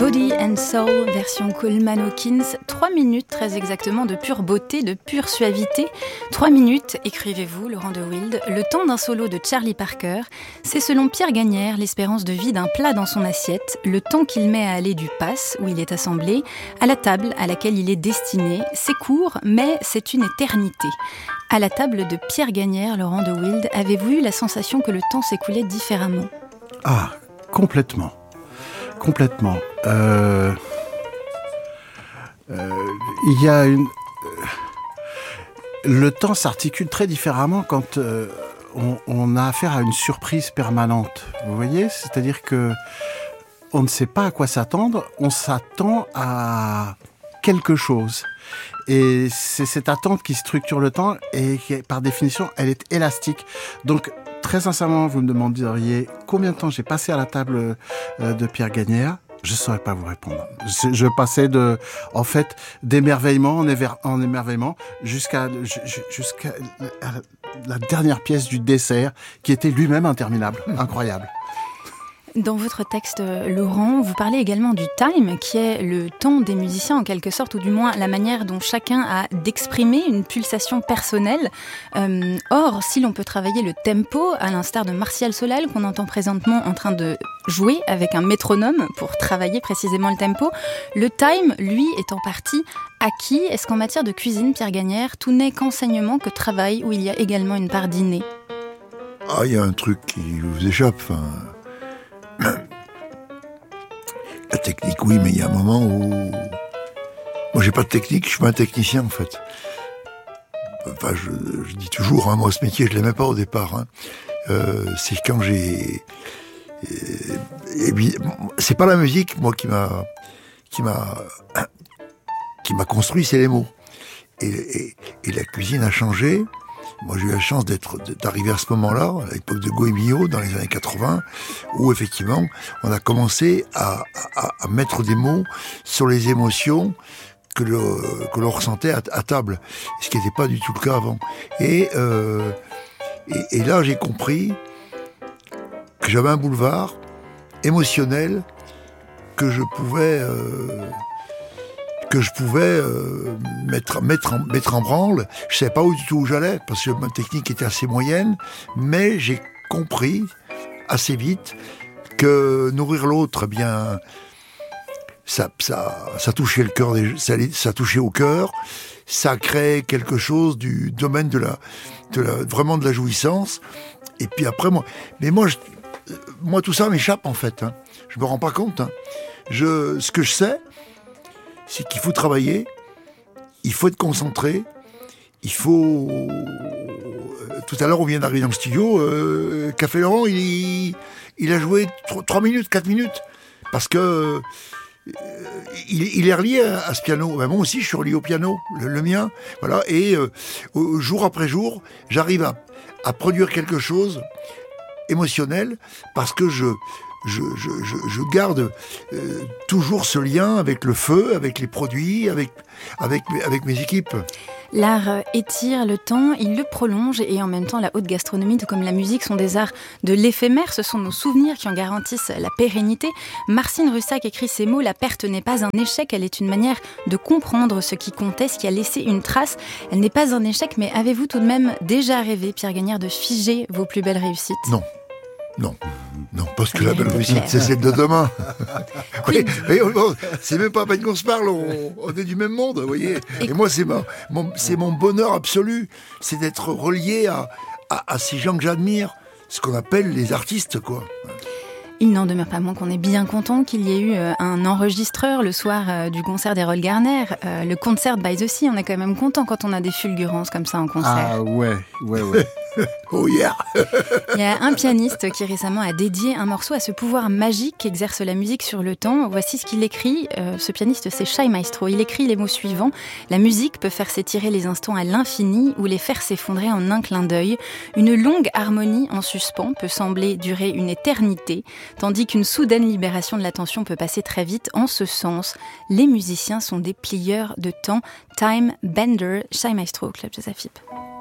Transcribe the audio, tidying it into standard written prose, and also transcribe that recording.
Body and Soul, version Coleman Hawkins. 3 minutes très exactement de pure beauté, de pure suavité. 3 minutes, écrivez-vous, Laurent de Wild, le temps d'un solo de Charlie Parker. C'est selon Pierre Gagnère l'espérance de vie d'un plat dans son assiette, le temps qu'il met à aller du pass, où il est assemblé, à la table à laquelle il est destiné. C'est court, mais c'est une éternité. À la table de Pierre Gagnère, Laurent de Wild, avez-vous eu la sensation que le temps s'écoulait différemment ? Ah, complètement. Complètement. Il y a une... Le temps s'articule très différemment quand on a affaire à une surprise permanente. Vous voyez ? C'est-à-dire que on ne sait pas à quoi s'attendre, on s'attend à quelque chose. Et c'est cette attente qui structure le temps et qui, par définition, elle est élastique. Donc, très sincèrement, vous me demanderiez combien de temps j'ai passé à la table de Pierre Gagnère. Je ne saurais pas vous répondre. Je passais d'émerveillement en émerveillement jusqu'à la dernière pièce du dessert qui était lui-même interminable, incroyable. Dans votre texte, Laurent, vous parlez également du time, qui est le temps des musiciens en quelque sorte, ou du moins la manière dont chacun a d'exprimer une pulsation personnelle. Or, si l'on peut travailler le tempo, à l'instar de Martial Solal, qu'on entend présentement en train de jouer avec un métronome pour travailler précisément le tempo, le time, lui, est en partie acquis. Est-ce qu'en matière de cuisine, Pierre Gagnère, tout n'est qu'enseignement, que travail, où il y a également une part d'inné ? Ah, il y a un truc qui vous échappe, La technique, oui, mais il y a un moment où... Moi, j'ai pas de technique, je suis pas un technicien, en fait. Enfin, je dis toujours, moi, ce métier, je l'aimais pas au départ. C'est quand j'ai... c'est pas la musique, moi, qui m'a construit, c'est les mots. Et la cuisine a changé. Moi, j'ai eu la chance d'arriver à ce moment-là, à l'époque de Goemio, dans les années 80, où effectivement, on a commencé à mettre des mots sur les émotions que l'on ressentait à table, ce qui n'était pas du tout le cas avant. Et là, j'ai compris que j'avais un boulevard émotionnel que je pouvais mettre en branle. Je savais pas du tout où j'allais, parce que ma technique était assez moyenne, mais j'ai compris assez vite que nourrir l'autre, bien, ça touchait le cœur, ça touchait au cœur, ça créait quelque chose du domaine vraiment de la jouissance. Et puis après, moi tout ça m'échappe en fait. Je me rends pas compte. Ce que je sais, c'est qu'il faut travailler, il faut être concentré, il faut... Tout à l'heure, on vient d'arriver dans le studio, Café Laurent, il a joué 3 minutes, 4 minutes, parce que il est relié à ce piano. Ben, moi aussi, je suis relié au piano, le mien, voilà, et jour après jour, j'arrive à produire quelque chose émotionnel, parce que je garde toujours ce lien avec le feu, avec les produits, avec mes équipes. L'art étire le temps, il le prolonge, et en même temps la haute gastronomie, tout comme la musique, sont des arts de l'éphémère. Ce sont nos souvenirs qui en garantissent la pérennité. Marcin Russak écrit ces mots: la perte n'est pas un échec, elle est une manière de comprendre ce qui comptait, ce qui a laissé une trace. Elle n'est pas un échec, mais avez-vous tout de même déjà rêvé, Pierre Gagnère, de figer vos plus belles réussites ? Non, parce que la belle réussite, c'est celle de demain. Oui, c'est même pas à peine qu'on se parle, on est du même monde, vous voyez. Et moi, c'est mon bonheur absolu, c'est d'être relié à ces gens que j'admire, ce qu'on appelle les artistes, quoi. Il n'en demeure pas moins qu'on est bien content qu'il y ait eu un enregistreur le soir du concert d'Errol Garner, le concert by the Sea. On est quand même content quand on a des fulgurances comme ça en concert. Ah ouais. Oh yeah. Il y a un pianiste qui récemment a dédié un morceau à ce pouvoir magique qu'exerce la musique sur le temps. Voici ce qu'il écrit. Ce pianiste, c'est Shai Maestro. Il écrit les mots suivants: la musique peut faire s'étirer les instants à l'infini ou les faire s'effondrer en un clin d'œil. Une longue harmonie en suspens peut sembler durer une éternité, tandis qu'une soudaine libération de l'attention peut passer très vite. En ce sens, les musiciens sont des plieurs de temps. Time Bender, Shai Maestro, Club Jazz AFIP.